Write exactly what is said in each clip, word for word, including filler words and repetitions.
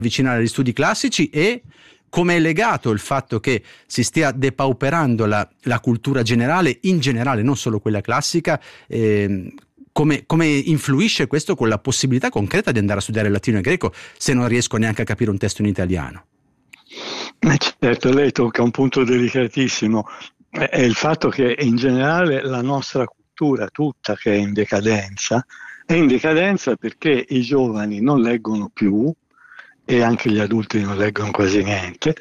avvicinare agli studi classici, e come è legato il fatto che si stia depauperando la, la cultura generale, in generale, non solo quella classica, eh, come, come influisce questo con la possibilità concreta di andare a studiare latino e greco se non riesco neanche a capire un testo in italiano? Eh certo, lei tocca un punto delicatissimo, è il fatto che in generale la nostra cultura tutta che è in decadenza, è in decadenza perché i giovani non leggono più, e anche gli adulti non leggono quasi niente,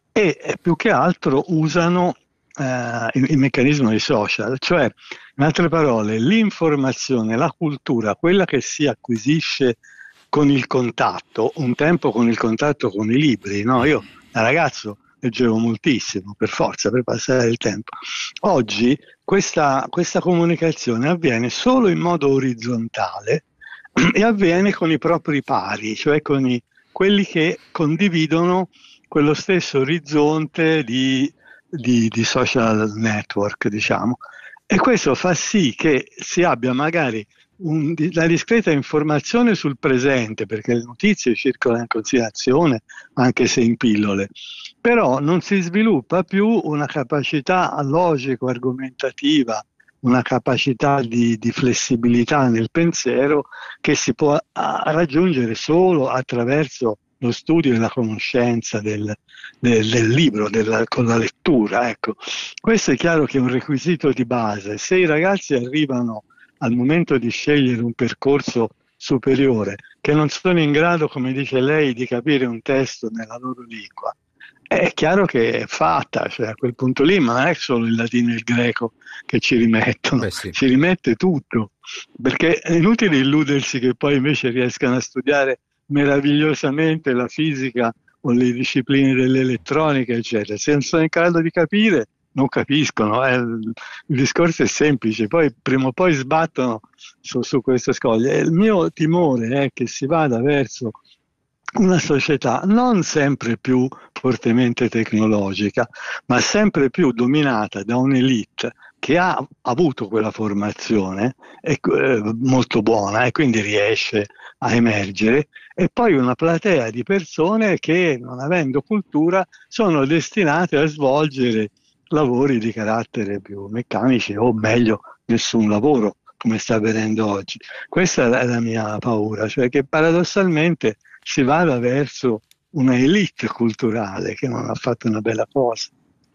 e più che altro usano eh, il, il meccanismo dei social, cioè in altre parole l'informazione, la cultura, quella che si acquisisce con il contatto, un tempo con il contatto con i libri, no? Io da ragazzo leggevo moltissimo, per forza, per passare il tempo. Oggi questa, questa comunicazione avviene solo in modo orizzontale e avviene con i propri pari, cioè con i quelli che condividono quello stesso orizzonte di, di, di social network, diciamo. E questo fa sì che si abbia magari un, la discreta informazione sul presente, perché le notizie circolano in continuazione, anche se in pillole, però non si sviluppa più una capacità logico-argomentativa, una capacità di, di flessibilità nel pensiero che si può a, raggiungere solo attraverso lo studio e la conoscenza del, del, del libro, della, con la lettura. Ecco. Questo è chiaro che è un requisito di base. Se i ragazzi arrivano al momento di scegliere un percorso superiore, che non sono in grado, come dice lei, di capire un testo nella loro lingua, è chiaro che è fatta, cioè a quel punto lì, ma non è solo il latino e il greco che ci rimettono, Beh, sì. ci rimette tutto, perché è inutile illudersi che poi invece riescano a studiare meravigliosamente la fisica o le discipline dell'elettronica, eccetera. Se non sono in grado di capire, non capiscono, eh. Il discorso è semplice, poi prima o poi sbattono su, su queste scoglie. Il mio timore è che si vada verso una società non sempre più fortemente tecnologica, ma sempre più dominata da un'elite che ha avuto quella formazione e, eh, molto buona, e quindi riesce a emergere, e poi una platea di persone che, non avendo cultura, sono destinate a svolgere lavori di carattere più meccanici, o meglio, nessun lavoro, come sta avvenendo oggi. Questa è la mia paura, cioè che paradossalmente si vada verso una elite culturale che non ha fatto una bella cosa.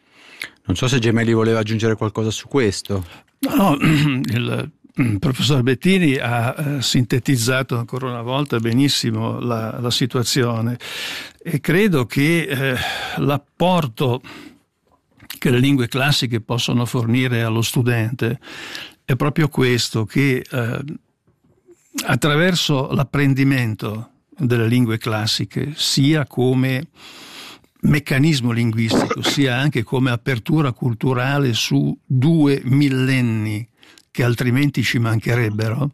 Non so se Gemelli voleva aggiungere qualcosa su questo. No, no, il professor Bettini ha eh, sintetizzato ancora una volta benissimo la, la situazione, e credo che eh, l'apporto che le lingue classiche possono fornire allo studente è proprio questo, che eh, attraverso l'apprendimento delle lingue classiche, sia come meccanismo linguistico, sia anche come apertura culturale su due millenni che altrimenti ci mancherebbero,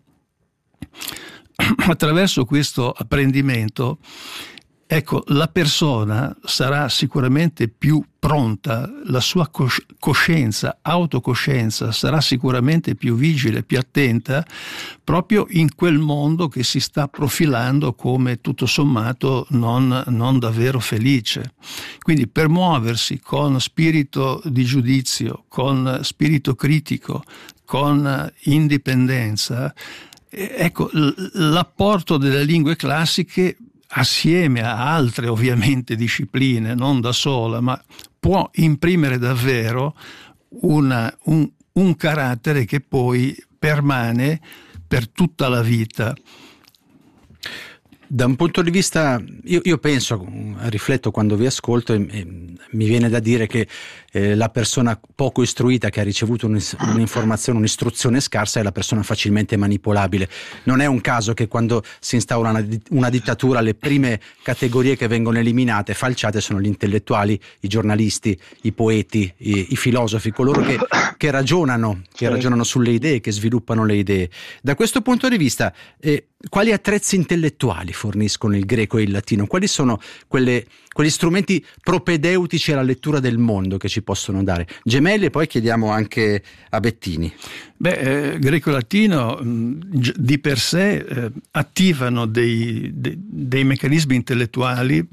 attraverso questo apprendimento, ecco, la persona sarà sicuramente più pronta, la sua cosci- coscienza, autocoscienza sarà sicuramente più vigile, più attenta, proprio in quel mondo che si sta profilando come tutto sommato non, non davvero felice. Quindi per muoversi con spirito di giudizio, con spirito critico, con indipendenza, ecco, l'apporto delle lingue classiche assieme a altre ovviamente discipline, non da sola, ma può imprimere davvero una, un, un carattere che poi permane per tutta la vita. Da un punto di vista, io, io penso, rifletto quando vi ascolto, e, e mi viene da dire che eh, la persona poco istruita che ha ricevuto un'informazione, un'istruzione scarsa, è la persona facilmente manipolabile. Non è un caso che quando si instaura una, una dittatura, le prime categorie che vengono eliminate, falciate, sono gli intellettuali, i giornalisti, i poeti, i, i filosofi, coloro che, che ragionano, che ragionano sulle idee, che sviluppano le idee. Da questo punto di vista, eh, quali attrezzi intellettuali forniscono il greco e il latino? Quali sono quelle quelle, quegli strumenti propedeutici alla lettura del mondo che ci possono dare. Gemelli, e poi chiediamo anche a Bettini. Beh, eh, greco-latino mh, di per sé eh, attivano dei, dei, dei meccanismi intellettuali